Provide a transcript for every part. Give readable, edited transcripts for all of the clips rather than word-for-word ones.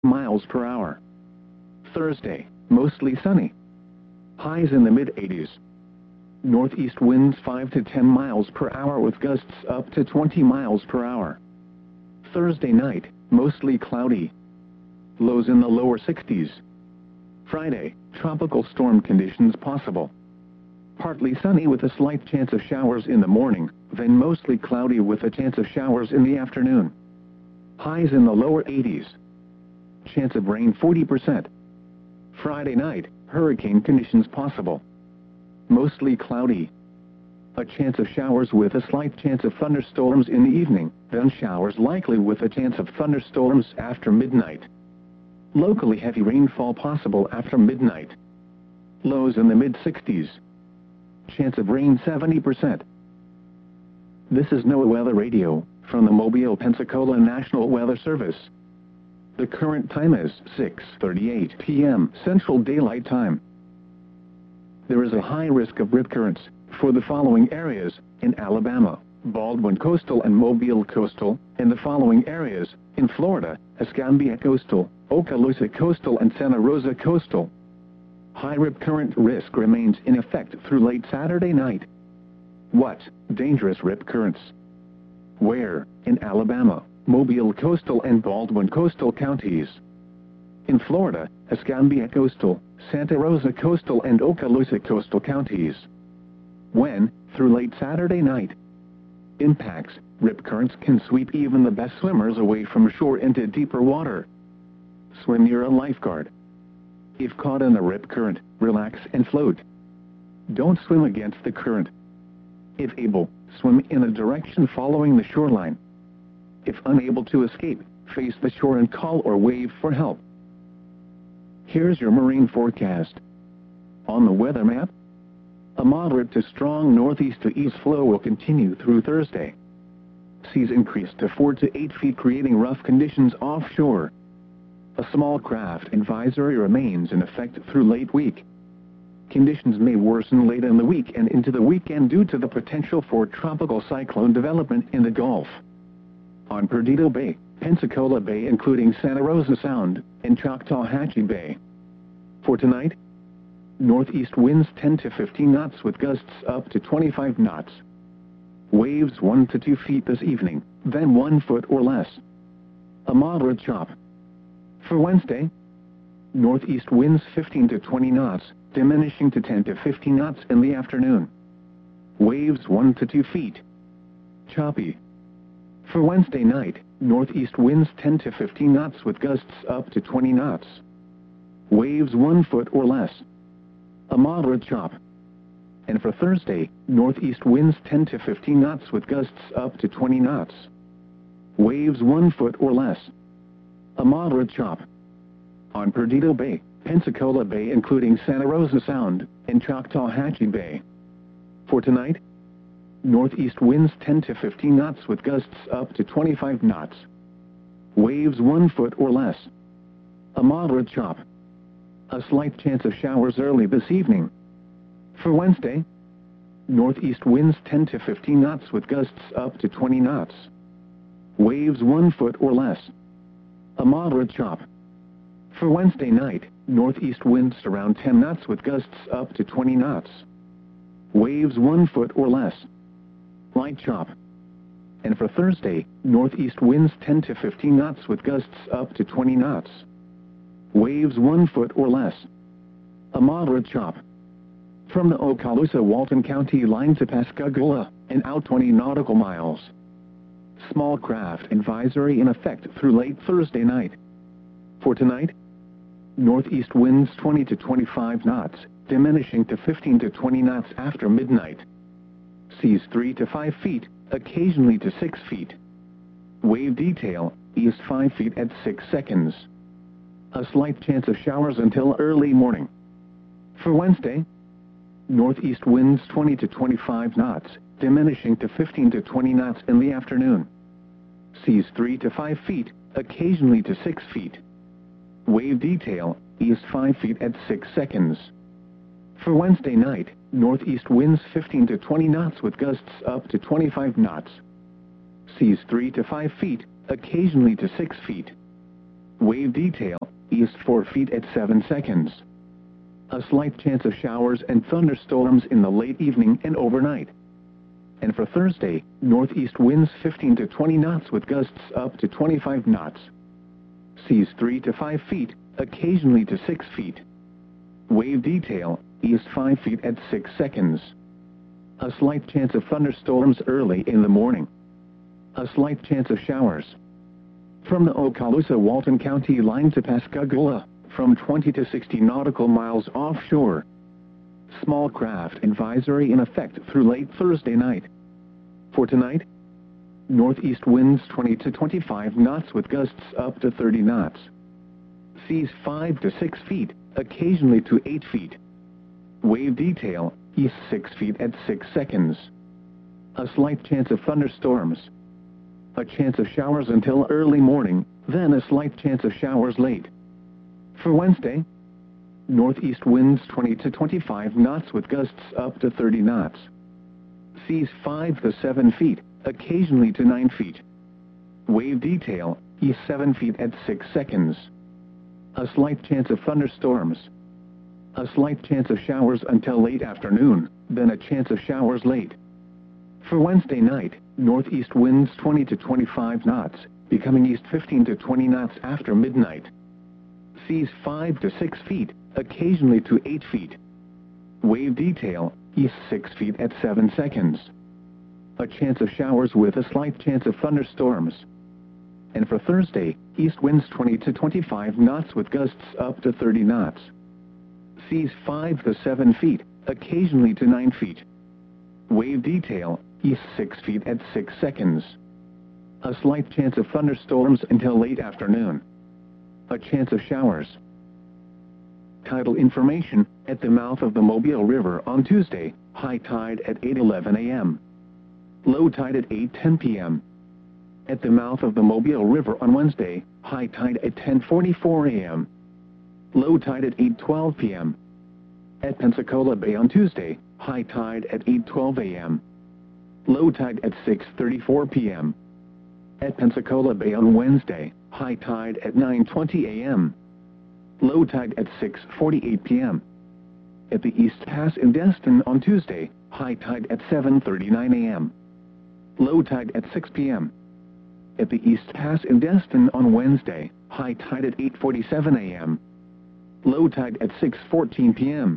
miles per hour. Thursday, mostly sunny. Highs in the mid-80s. Northeast winds 5 to 10 miles per hour with gusts up to 20 miles per hour. Thursday night, mostly cloudy. Lows in the lower 60s. Friday, tropical storm conditions possible. Partly sunny with a slight chance of showers in the morning, then mostly cloudy with a chance of showers in the afternoon. Highs in the lower 80s. Chance of rain 40%. Friday night, hurricane conditions possible. Mostly cloudy. A chance of showers with a slight chance of thunderstorms in the evening, then showers likely with a chance of thunderstorms after midnight. Locally heavy rainfall possible after midnight. Lows in the mid-60s. Chance of rain 70%. This is NOAA Weather Radio, from the Mobile, Pensacola National Weather Service. The current time is 6:38 p.m. Central Daylight Time. There is a high risk of rip currents for the following areas in Alabama, Baldwin Coastal and Mobile Coastal, and the following areas in Florida, Escambia Coastal, Okaloosa Coastal and Santa Rosa Coastal. High rip current risk remains in effect through late Saturday night. What? Dangerous rip currents. Where? In Alabama, Mobile Coastal and Baldwin Coastal counties. In Florida, Escambia Coastal, Santa Rosa Coastal and Okaloosa Coastal counties. When? Through late Saturday night. Impacts: rip currents can sweep even the best swimmers away from shore into deeper water. Swim near a lifeguard. If caught in a rip current, relax and float. Don't swim against the current. If able, swim in a direction following the shoreline. If unable to escape, face the shore and call or wave for help. Here's your marine forecast. On the weather map, a moderate to strong northeast to east flow will continue through Thursday. Seas increase to 4 to 8 feet, creating rough conditions offshore. A small craft advisory remains in effect through late week. Conditions may worsen late in the week and into the weekend due to the potential for tropical cyclone development in the Gulf. On Perdido Bay, Pensacola Bay including Santa Rosa Sound, and Choctawhatchee Bay. For tonight, northeast winds 10 to 15 knots with gusts up to 25 knots. Waves 1 to 2 feet this evening, then 1 foot or less. A moderate chop. For Wednesday, northeast winds 15 to 20 knots, diminishing to 10 to 15 knots in the afternoon. Waves 1 to 2 feet. Choppy. For Wednesday night, northeast winds 10 to 15 knots with gusts up to 20 knots. Waves 1 foot or less. A moderate chop. And for Thursday, northeast winds 10 to 15 knots with gusts up to 20 knots. Waves 1 foot or less. A moderate chop. On Perdido Bay, Pensacola Bay including Santa Rosa Sound, and Choctawhatchee Bay. For tonight, northeast winds 10 to 15 knots with gusts up to 25 knots. Waves 1 foot or less. A moderate chop. A slight chance of showers early this evening. For Wednesday, northeast winds 10 to 15 knots with gusts up to 20 knots. Waves 1 foot or less. A moderate chop. For Wednesday night, northeast winds around 10 knots with gusts up to 20 knots. Waves 1 foot or less. Light chop. And for Thursday, northeast winds 10 to 15 knots with gusts up to 20 knots. Waves 1 foot or less. A moderate chop. From the Okaloosa-Walton County line to Pascagoula, and out 20 nautical miles. Small craft advisory in effect through late Thursday night. For tonight, northeast winds 20 to 25 knots, diminishing to 15 to 20 knots after midnight. Seas 3 to 5 feet, occasionally to 6 feet. Wave detail, east 5 feet at 6 seconds. A slight chance of showers until early morning. For Wednesday, northeast winds 20 to 25 knots, diminishing to 15 to 20 knots in the afternoon. Seas 3 to 5 feet, occasionally to 6 feet. Wave detail, east 5 feet at 6 seconds. For Wednesday night, northeast winds 15 to 20 knots with gusts up to 25 knots. Seas 3 to 5 feet, occasionally to 6 feet. Wave detail, east 4 feet at 7 seconds. A slight chance of showers and thunderstorms in the late evening and overnight. And for Thursday, northeast winds 15 to 20 knots with gusts up to 25 knots. Seas 3 to 5 feet, occasionally to 6 feet. Wave detail, east 5 feet at 6 seconds. A slight chance of thunderstorms early in the morning. A slight chance of showers. From the Okaloosa-Walton County line to Pascagoula, from 20 to 60 nautical miles offshore. Small craft advisory in effect through late Thursday night. For tonight, northeast winds 20 to 25 knots with gusts up to 30 knots. Seas 5 to 6 feet, occasionally to 8 feet. Wave detail, east 6 feet at 6 seconds. A slight chance of thunderstorms. A chance of showers until early morning, then a slight chance of showers late. For Wednesday, northeast winds 20 to 25 knots with gusts up to 30 knots. Seas 5 to 7 feet, occasionally to 9 feet. Wave detail, east 7 feet at 6 seconds. A slight chance of thunderstorms. A slight chance of showers until late afternoon, then a chance of showers late. For Wednesday night, northeast winds 20 to 25 knots, becoming east 15 to 20 knots after midnight. Seas 5 to 6 feet, occasionally to 8 feet. Wave detail, east 6 feet at 7 seconds. A chance of showers with a slight chance of thunderstorms. And for Thursday, east winds 20 to 25 knots with gusts up to 30 knots. Seas 5 to 7 feet, occasionally to 9 feet. Wave detail, east 6 feet at 6 seconds. A slight chance of thunderstorms until late afternoon. A chance of showers. Tidal information, at the mouth of the Mobile River on Tuesday, high tide at 8:11 a.m. Low tide at 8:10 p.m. At the mouth of the Mobile River on Wednesday, high tide at 10:44 a.m. Low tide at 8:12 p.m. At Pensacola Bay on Tuesday, high tide at 8:12 a.m. Low tide at 6:34 p.m. At Pensacola Bay on Wednesday, high tide at 9:20 a.m. Low tide at 6:48 p.m. At the East Pass in Destin on Tuesday, high tide at 7:39 a.m. Low tide at 6 p.m. At the East Pass in Destin on Wednesday, high tide at 8:47 a.m. Low tide at 6:14 p.m.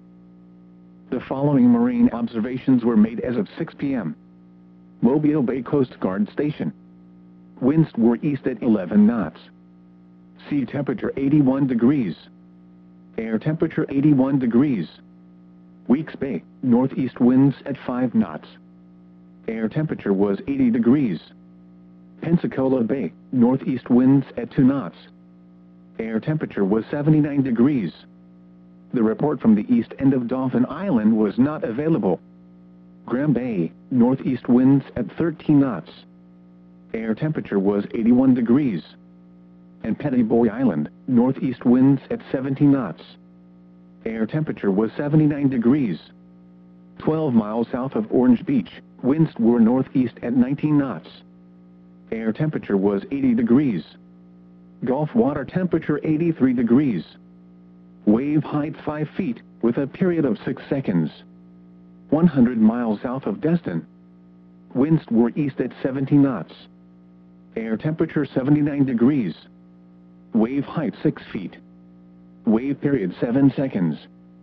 The following marine observations were made as of 6 p.m. Mobile Bay Coast Guard Station. Winds were east at 11 knots. Sea temperature 81 degrees. Air temperature 81 degrees. Weeks Bay, northeast winds at 5 knots. Air temperature was 80 degrees. Pensacola Bay, northeast winds at 2 knots. Air temperature was 79 degrees. The report from the east end of Dauphin Island was not available. Graham Bay, northeast winds at 13 knots. Air temperature was 81 degrees. And Petty Boy Island, northeast winds at 17 knots. Air temperature was 79 degrees. 12 miles south of Orange Beach, winds were northeast at 19 knots. Air temperature was 80 degrees. Gulf water temperature 83 degrees. Wave height 5 feet, with a period of 6 seconds. 100 miles south of Destin. Winds were east at 70 knots. Air temperature 79 degrees. Wave height 6 feet. Wave period 7 seconds.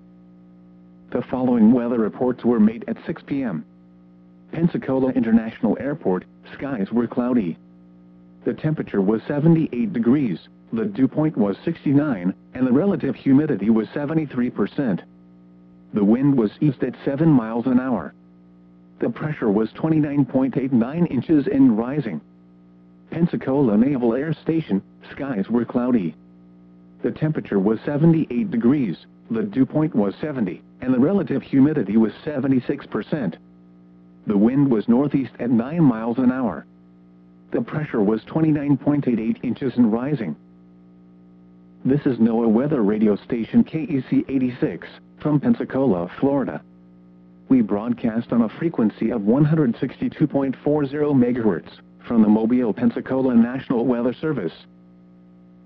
The following weather reports were made at 6 p.m. Pensacola International Airport, skies were cloudy. The temperature was 78 degrees, the dew point was 69, and the relative humidity was 73%. The wind was east at 7 miles an hour. The pressure was 29.89 inches and rising. Pensacola Naval Air Station, skies were cloudy. The temperature was 78 degrees, the dew point was 70, and the relative humidity was 76%. The wind was northeast at 9 miles an hour. The pressure was 29.88 inches and rising. This is NOAA Weather Radio Station KEC 86, from Pensacola, Florida. We broadcast on a frequency of 162.40 MHz, from the Mobile, Pensacola National Weather Service.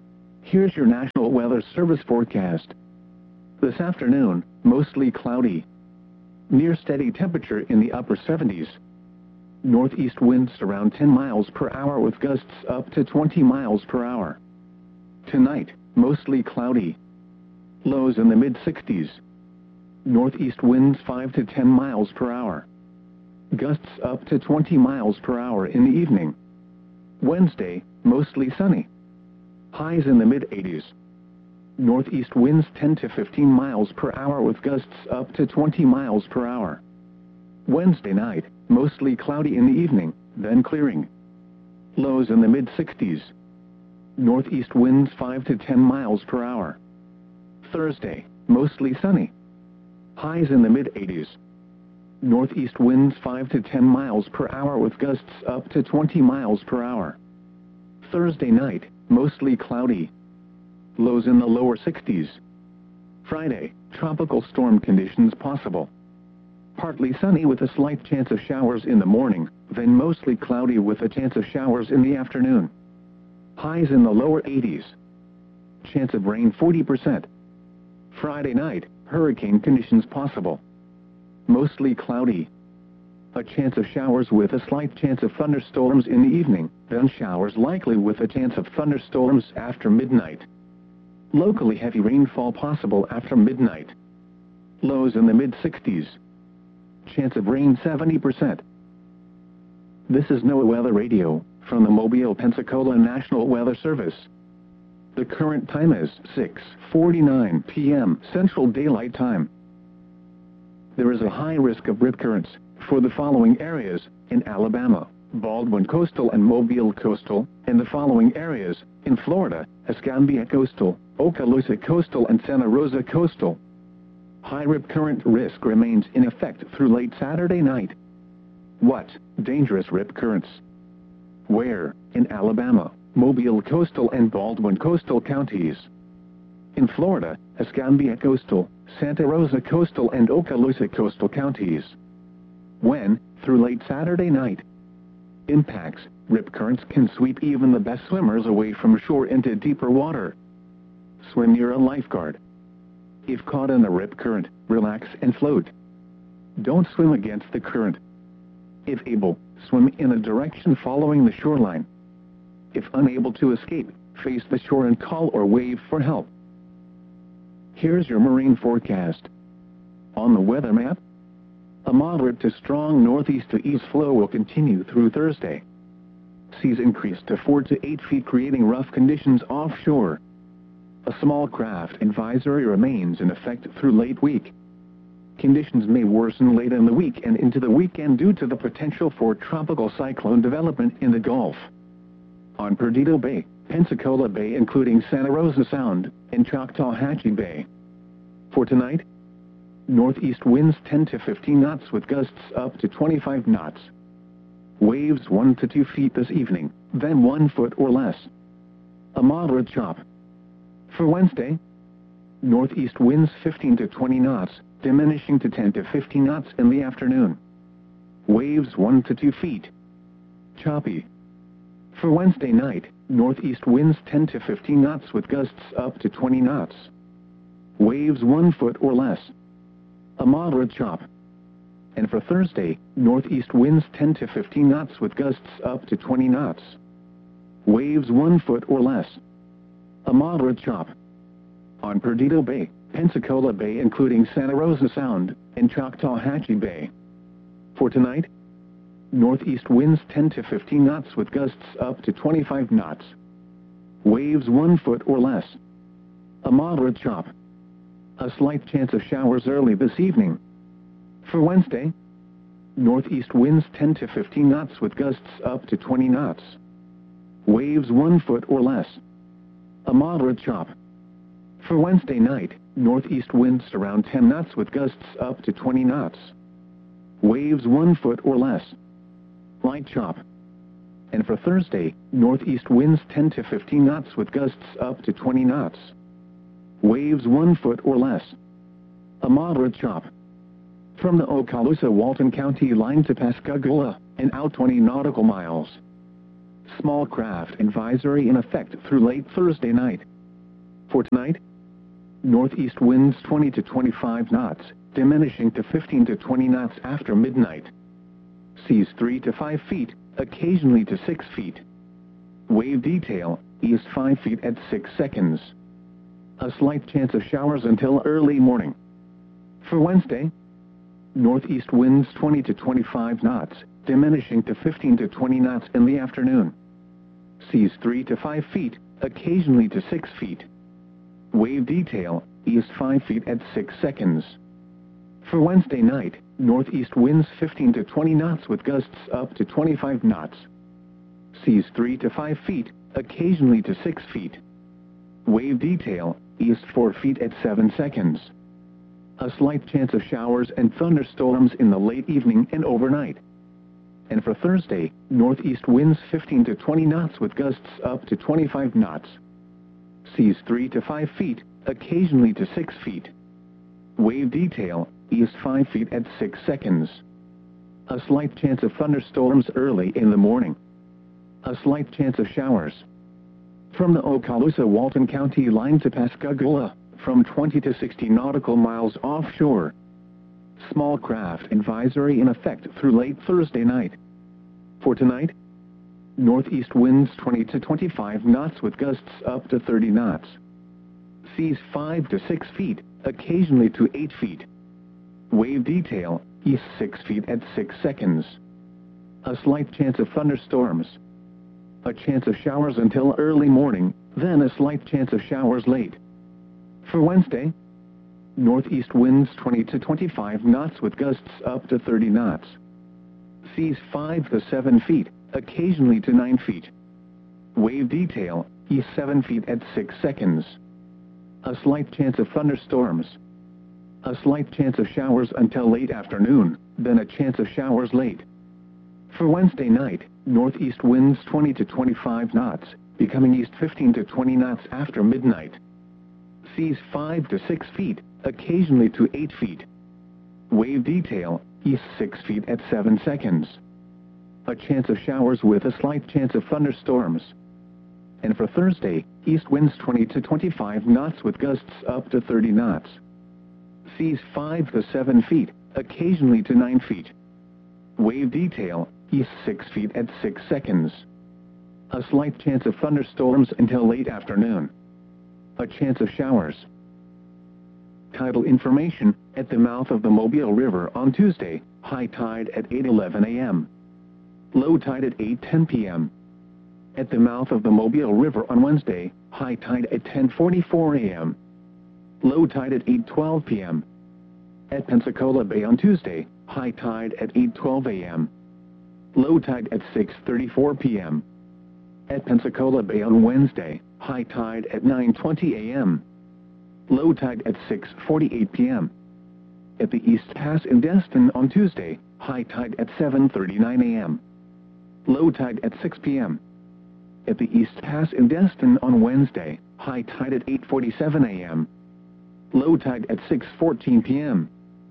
Here's your National Weather Service forecast. This afternoon, mostly cloudy. Near steady temperature in the upper 70s. Northeast winds around 10 miles per hour with gusts up to 20 miles per hour. Tonight, mostly cloudy. Lows in the mid-60s. Northeast winds 5 to 10 miles per hour. Gusts up to 20 miles per hour in the evening. Wednesday, mostly sunny. Highs in the mid-80s. Northeast winds 10 to 15 miles per hour with gusts up to 20 miles per hour. Wednesday night, mostly cloudy in the evening, then clearing. Lows in the mid-60s. Northeast winds 5 to 10 miles per hour. Thursday, mostly sunny. Highs in the mid-80s. Northeast winds 5 to 10 miles per hour with gusts up to 20 miles per hour. Thursday night, mostly cloudy. Lows in the lower 60s. Friday, tropical storm conditions possible. Partly sunny with a slight chance of showers in the morning, then mostly cloudy with a chance of showers in the afternoon. Highs in the lower 80s. Chance of rain 40%. Friday night, hurricane conditions possible. Mostly cloudy. A chance of showers with a slight chance of thunderstorms in the evening, then showers likely with a chance of thunderstorms after midnight. Locally heavy rainfall possible after midnight. Lows in the mid-60s. Chance of rain 70%. This is NOAA Weather Radio, from the Mobile, Pensacola National Weather Service. The current time is 6:49 p.m. Central Daylight Time. There is a high risk of rip currents for the following areas in Alabama, Baldwin Coastal and Mobile Coastal, and the following areas in Florida, Escambia Coastal, Okaloosa Coastal and Santa Rosa Coastal. High rip current risk remains in effect through late Saturday night. What? Dangerous rip currents. Where? In Alabama, Mobile Coastal and Baldwin Coastal counties. In Florida, Escambia Coastal, Santa Rosa Coastal and Okaloosa Coastal counties. When? Through late Saturday night. Impacts: rip currents can sweep even the best swimmers away from shore into deeper water. Swim near a lifeguard. If caught in a rip current, relax and float. Don't swim against the current. If able, swim in a direction following the shoreline. If unable to escape, face the shore and call or wave for help. Here's your marine forecast. On the weather map, a moderate to strong northeast to east flow will continue through Thursday. Seas increase to 4 to 8 feet, creating rough conditions offshore. A small craft advisory remains in effect through late week. Conditions may worsen late in the week and into the weekend due to the potential for tropical cyclone development in the Gulf. On Perdido Bay, Pensacola Bay including Santa Rosa Sound, and Choctawhatchee Bay. For tonight, northeast winds 10 to 15 knots with gusts up to 25 knots. Waves 1 to 2 feet this evening, then 1 foot or less. A moderate chop. For Wednesday, northeast winds 15 to 20 knots, diminishing to 10 to 15 knots in the afternoon. Waves 1 to 2 feet. Choppy. For Wednesday night, northeast winds 10 to 15 knots with gusts up to 20 knots. Waves 1 foot or less. A moderate chop. And for Thursday, northeast winds 10 to 15 knots with gusts up to 20 knots. Waves 1 foot or less. A moderate chop. On Perdido Bay, Pensacola Bay including Santa Rosa Sound, and Choctawhatchee Bay. For tonight, northeast winds 10 to 15 knots with gusts up to 25 knots. Waves 1 foot or less. A moderate chop. A slight chance of showers early this evening. For Wednesday, northeast winds 10 to 15 knots with gusts up to 20 knots. Waves 1 foot or less. A moderate chop. For Wednesday night, northeast winds around 10 knots with gusts up to 20 knots. Waves 1 foot or less. Light chop. And for Thursday, northeast winds 10 to 15 knots with gusts up to 20 knots. Waves 1 foot or less. A moderate chop. From the Okaloosa-Walton County line to Pascagoula, and out 20 nautical miles. Small craft advisory in effect through late Thursday night. For tonight, northeast winds 20 to 25 knots, diminishing to 15 to 20 knots after midnight. Seas 3 to 5 feet, occasionally to 6 feet. Wave detail, east 5 feet at 6 seconds. A slight chance of showers until early morning. For Wednesday, northeast winds 20 to 25 knots, diminishing to 15 to 20 knots in the afternoon. Seas 3 to 5 feet, occasionally to 6 feet. Wave detail, east 5 feet at 6 seconds. For Wednesday night, northeast winds 15 to 20 knots with gusts up to 25 knots. Seas 3 to 5 feet, occasionally to 6 feet. Wave detail, east 4 feet at 7 seconds. A slight chance of showers and thunderstorms in the late evening and overnight. And for Thursday, northeast winds 15 to 20 knots with gusts up to 25 knots. Seas 3 to 5 feet, occasionally to 6 feet. Wave detail, east 5 feet at 6 seconds. A slight chance of thunderstorms early in the morning. A slight chance of showers. From the Okaloosa-Walton County line to Pascagoula, from 20 to 60 nautical miles offshore. Small craft advisory in effect through late Thursday night. For tonight, northeast winds 20 to 25 knots with gusts up to 30 knots. Seas 5 to 6 feet, occasionally to 8 feet. Wave detail, east 6 feet at 6 seconds. A slight chance of thunderstorms. A chance of showers until early morning, then a slight chance of showers late. For Wednesday, northeast winds 20 to 25 knots with gusts up to 30 knots. Seas 5 to 7 feet, occasionally to 9 feet. Wave detail, east 7 feet at 6 seconds. A slight chance of thunderstorms. A slight chance of showers until late afternoon, then a chance of showers late. For Wednesday night, northeast winds 20 to 25 knots, becoming east 15 to 20 knots after midnight. Seas 5 to 6 feet, occasionally to 8 feet. Wave detail, east 6 feet at 7 seconds. A chance of showers with a slight chance of thunderstorms. And for Thursday, east winds 20 to 25 knots with gusts up to 30 knots. Seas 5 to 7 feet, occasionally to 9 feet. Wave detail, east 6 feet at 6 seconds. A slight chance of thunderstorms until late afternoon. A chance of showers. Tidal information, at the mouth of the Mobile River on Tuesday, high tide at 8:11 a.m. Low tide at 8:10 p.m. At the mouth of the Mobile River on Wednesday, high tide at 10:44 a.m. Low tide at 8:12 p.m. At Pensacola Bay on Tuesday, high tide at 8:12 a.m. Low tide at 6:34 p.m. At Pensacola Bay on Wednesday, high tide at 9:20 a.m. Low tide at 6:48 p.m. At the East Pass in Destin on Tuesday, high tide at 7:39 a.m. Low tide at 6 p.m. At the East Pass in Destin on Wednesday, high tide at 8:47 a.m. Low tide at 6:14 p.m.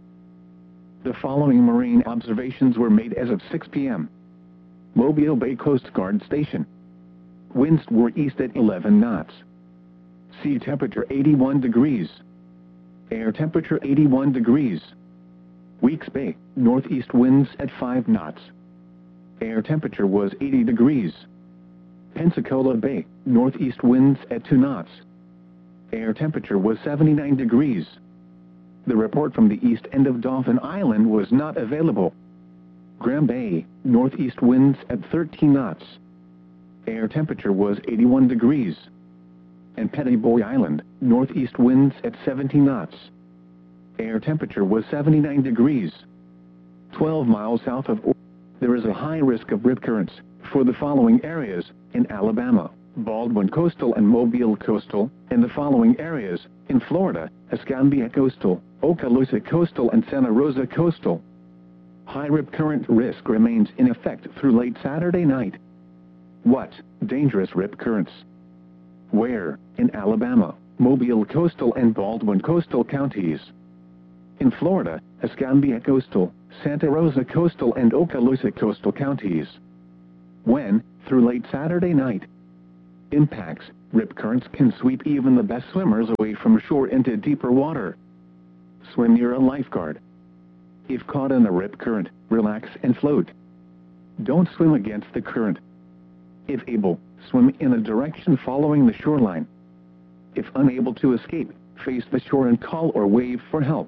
The following marine observations were made as of 6 p.m. Mobile Bay Coast Guard Station. Winds were east at 11 knots. Sea temperature 81 degrees. Air temperature 81 degrees. Weeks Bay, northeast winds at 5 knots. Air temperature was 80 degrees. Pensacola Bay, northeast winds at 2 knots. Air temperature was 79 degrees. The report from the east end of Dauphin Island was not available. Graham Bay, northeast winds at 13 knots. Air temperature was 81 degrees. And Petty Boy Island, northeast winds at 70 knots. Air temperature was 79 degrees. 12 miles south of there is a high risk of rip currents for the following areas in Alabama, Baldwin Coastal and Mobile Coastal, and the following areas in Florida, Escambia Coastal, Okaloosa Coastal and Santa Rosa Coastal. High rip current risk remains in effect through late Saturday night. What? Dangerous rip currents. Where? In Alabama, Mobile Coastal and Baldwin Coastal counties. In Florida, Escambia Coastal, Santa Rosa Coastal and Okaloosa Coastal counties. When? Through late Saturday night. Impacts: Rip currents can sweep even the best swimmers away from shore into deeper water. Swim near a lifeguard. If caught in a rip current, relax and float. Don't swim against the current. If able, swim in a direction following the shoreline. If unable to escape, face the shore and call or wave for help.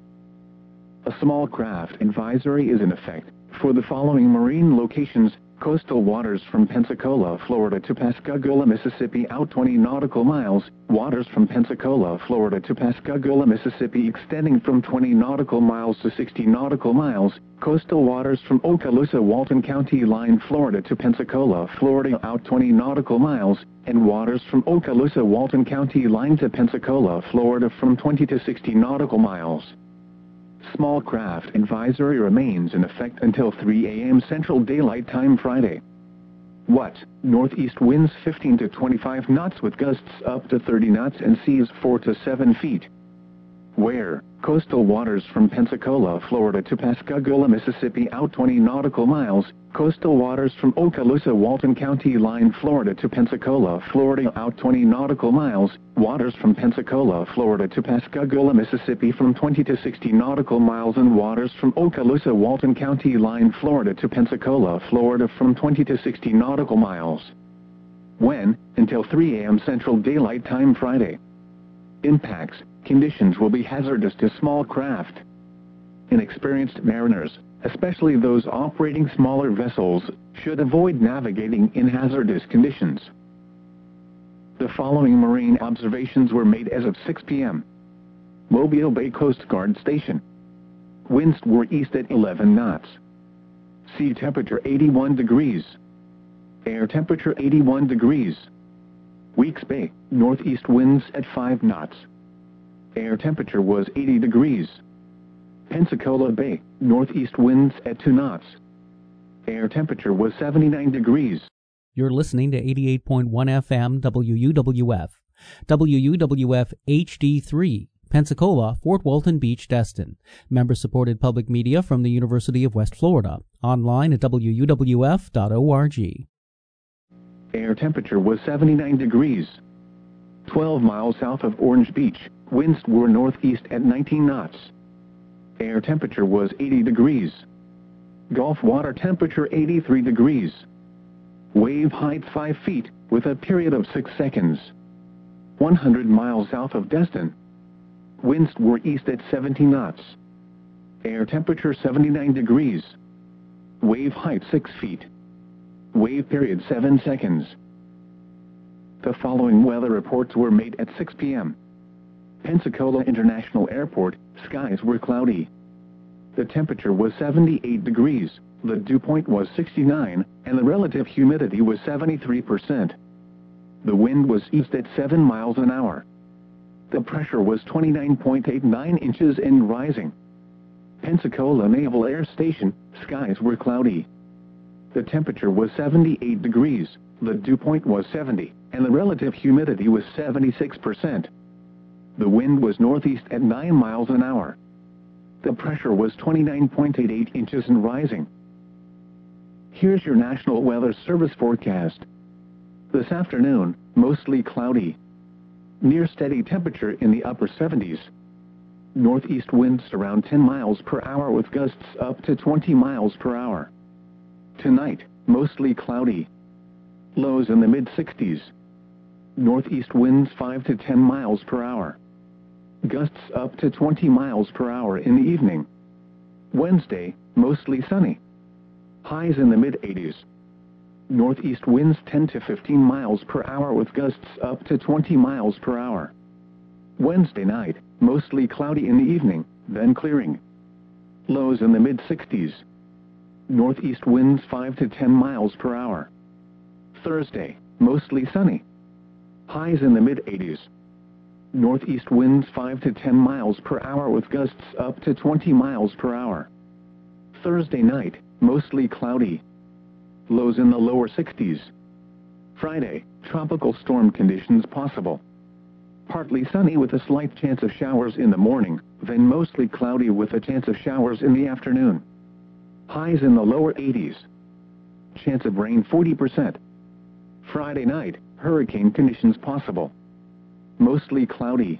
A small craft advisory is in effect for the following marine locations: coastal waters from Pensacola, Florida to Pascagoula, Mississippi out 20 nautical miles, waters from Pensacola, Florida to Pascagoula, Mississippi extending from 20 nautical miles to 60 nautical miles, coastal waters from Okaloosa, Walton County line, Florida to Pensacola, Florida out 20 nautical miles, and waters from Okaloosa, Walton County line to Pensacola, Florida from 20 to 60 nautical miles. Small craft advisory remains in effect until 3 a.m. Central Daylight Time Friday. What? Northeast winds 15 to 25 knots with gusts up to 30 knots and seas 4 to 7 feet. Where? Coastal waters from Pensacola, Florida to Pascagoula, Mississippi out 20 nautical miles, coastal waters from Okaloosa, Walton County line, Florida to Pensacola, Florida out 20 nautical miles, waters from Pensacola, Florida to Pascagoula, Mississippi from 20 to 60 nautical miles, and waters from Okaloosa, Walton County line, Florida to Pensacola, Florida from 20 to 60 nautical miles. When? Until 3 a.m. Central Daylight Time Friday. Impacts. Conditions will be hazardous to small craft. Inexperienced mariners, especially those operating smaller vessels, should avoid navigating in hazardous conditions. The following marine observations were made as of 6 p.m. Mobile Bay Coast Guard Station. Winds were east at 11 knots. Sea temperature 81 degrees. Air temperature 81 degrees. Weeks Bay, northeast winds at 5 knots. Air temperature was 80 degrees. Pensacola Bay, northeast winds at 2 knots. Air temperature was 79 degrees. You're listening to 88.1 FM WUWF. WUWF HD3, Pensacola, Fort Walton Beach, Destin. Member-supported public media from the University of West Florida. Online at wuwf.org. Air temperature was 79 degrees. 12 miles south of Orange Beach, winds were northeast at 19 knots. Air temperature was 80 degrees. Gulf water temperature 83 degrees. Wave height 5 feet, with a period of 6 seconds. 100 miles south of Destin. Winds were east at 70 knots. Air temperature 79 degrees. Wave height 6 feet. Wave period 7 seconds. The following weather reports were made at 6 p.m. Pensacola International Airport, skies were cloudy. The temperature was 78 degrees, the dew point was 69, and the relative humidity was 73%. The wind was east at 7 miles an hour. The pressure was 29.89 inches and rising. Pensacola Naval Air Station, skies were cloudy. The temperature was 78 degrees, the dew point was 70, and the relative humidity was 76%. The wind was northeast at 9 miles an hour. The pressure was 29.88 inches and rising. Here's your National Weather Service forecast. This afternoon, mostly cloudy. Near steady temperature in the upper 70s. Northeast winds around 10 miles per hour with gusts up to 20 miles per hour. Tonight, mostly cloudy. Lows in the mid-60s. Northeast winds 5 to 10 miles per hour. Gusts up to 20 miles per hour in the evening. Wednesday, mostly sunny. Highs in the mid-80s. Northeast winds 10 to 15 miles per hour with gusts up to 20 miles per hour. Wednesday night, mostly cloudy in the evening, then clearing. Lows in the mid-60s. Northeast winds 5 to 10 miles per hour. Thursday, mostly sunny. Highs in the mid-80s. Northeast winds 5 to 10 miles per hour with gusts up to 20 miles per hour. Thursday night, mostly cloudy. Lows in the lower 60s. Friday, tropical storm conditions possible. Partly sunny with a slight chance of showers in the morning, then mostly cloudy with a chance of showers in the afternoon. Highs in the lower 80s. Chance of rain 40%. Friday night, hurricane conditions possible. Mostly cloudy.